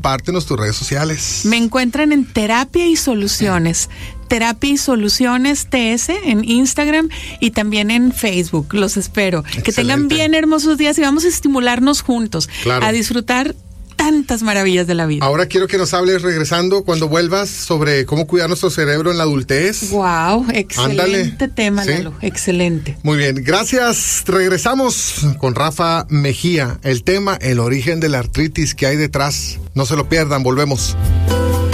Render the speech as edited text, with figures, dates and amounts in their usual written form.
compártenos tus redes sociales. Me encuentran en Terapia y Soluciones. Terapia y Soluciones TS en Instagram y también en Facebook. Los espero. Excelente. Que tengan bien hermosos días y vamos a estimularnos juntos a disfrutar tantas maravillas de la vida. Ahora quiero que nos hables, regresando, cuando vuelvas, sobre cómo cuidar nuestro cerebro en la adultez. Wow, excelente tema, ¿sí? Lalo, excelente. Muy bien, gracias. Regresamos con Rafa Mejía. El tema, el origen de la artritis que hay detrás. No se lo pierdan, volvemos.